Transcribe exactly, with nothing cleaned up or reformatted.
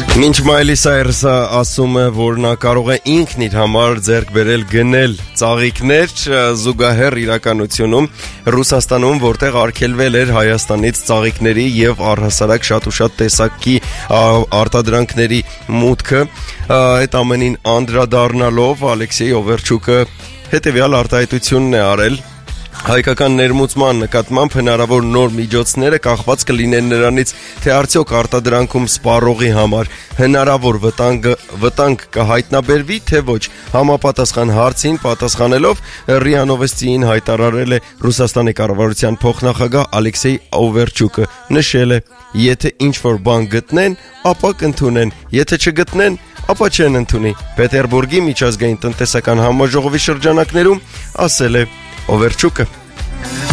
Մինչ Մայլի Սայրսը ասում է, որ նա կարող է ինքն իր համար ձեռք բերել գնել ծաղիկներ, զուգահեռ իրականությունում Ռուսաստանում, որտեղ արգելվել էր Հայաստանից ծաղիկների եւ առհասարակ շատ ու շատ տեսակի արտադրանքների մուտքը, այդ ամենին անդրադառնալով Ալեքսեյ Օվերչուկը հետեւյալ արտահայտությունն է արել. Հայկական ներմուծման նկատմամբ հնարավոր նոր միջոցները կախված կլինեն նրանից, թե արդյոք արտադրանքում սպառողի համար հնարավոր վտանգ, վտանգ կհայտնաբերվի, թե ոչ։ Համապատասխան հարցին պատասխանելով ՌԻԱ Նովոստիին հայտարարել է Ռուսաստանի կառավարության փոխնախագահ Ալեքսեյ Օվերչուկը, նշել է. եթե ինչ-որ բան գտնեն, ապա կընդունեն, եթե չգտնեն, ապա չեն ընդունի։ Պետերբուրգի միջազգային տնտեսական համաժողովի շրջանակներում ասել է Օվերչուկը.